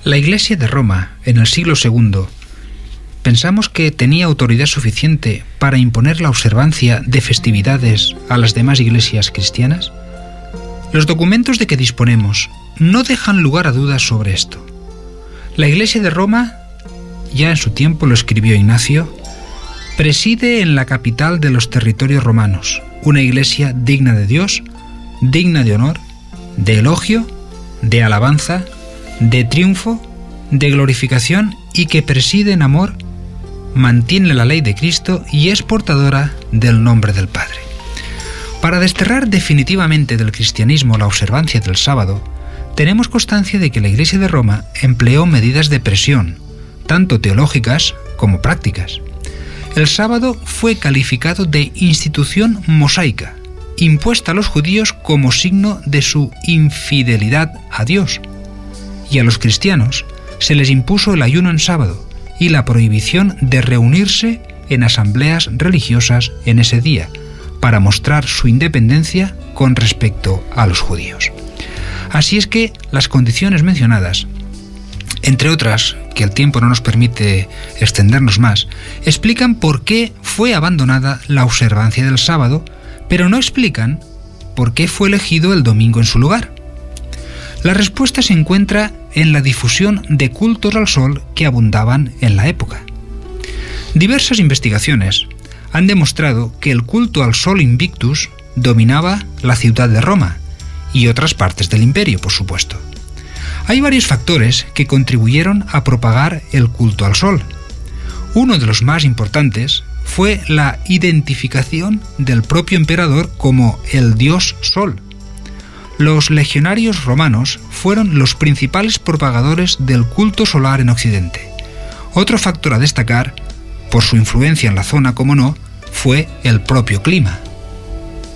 La Iglesia de Roma, en el siglo II, ¿pensamos que tenía autoridad suficiente para imponer la observancia de festividades a las demás iglesias cristianas? Los documentos de que disponemos no dejan lugar a dudas sobre esto. La Iglesia de Roma, ya en su tiempo lo escribió Ignacio, preside en la capital de los territorios romanos, una iglesia digna de Dios, digna de honor, de elogio, de alabanza, de triunfo, de glorificación y que preside en amor, mantiene la ley de Cristo y es portadora del nombre del Padre. Para desterrar definitivamente del cristianismo la observancia del sábado, tenemos constancia de que la Iglesia de Roma empleó medidas de presión, tanto teológicas como prácticas. El sábado fue calificado de institución mosaica, impuesta a los judíos como signo de su infidelidad a Dios, y a los cristianos se les impuso el ayuno en sábado y la prohibición de reunirse en asambleas religiosas en ese día, para mostrar su independencia con respecto a los judíos. Así es que las condiciones mencionadas, entre otras, que el tiempo no nos permite extendernos más, explican por qué fue abandonada la observancia del sábado, pero no explican por qué fue elegido el domingo en su lugar. La respuesta se encuentra en la difusión de cultos al sol que abundaban en la época. Diversas investigaciones han demostrado que el culto al sol invictus dominaba la ciudad de Roma y otras partes del imperio, por supuesto. Hay varios factores que contribuyeron a propagar el culto al sol. Uno de los más importantes fue la identificación del propio emperador como el dios Sol. Los legionarios romanos fueron los principales propagadores del culto solar en Occidente. Otro factor a destacar, por su influencia en la zona como no, fue el propio clima.